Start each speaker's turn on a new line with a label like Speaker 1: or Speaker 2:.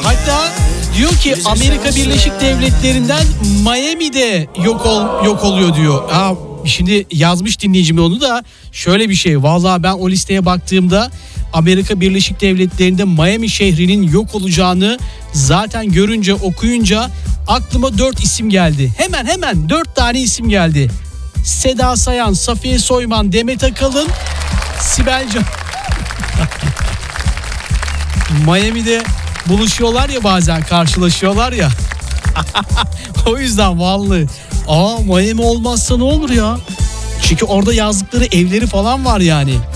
Speaker 1: Hatta diyor ki Amerika Birleşik Devletleri'nden Miami'de yok oluyor diyor. Şimdi yazmış dinleyicim onu da, şöyle bir şey. Vallahi ben o listeye baktığımda Amerika Birleşik Devletleri'nde Miami şehrinin yok olacağını zaten görünce, okuyunca aklıma 4 isim geldi. Hemen 4 tane isim geldi. Seda Sayan, Safiye Soyman, Demet Akalın, Sibel Can. Miami'de buluşuyorlar ya, bazen karşılaşıyorlar ya. O yüzden vallahi. Miami olmazsa ne olur ya? Çünkü orada yazdıkları evleri falan var yani.